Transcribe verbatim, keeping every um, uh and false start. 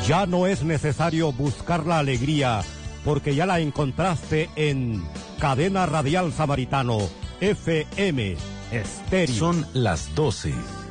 Ya no es necesario buscar la alegría, porque ya la encontraste en Cadena Radial Samaritano, F M Estéreo. Son las doce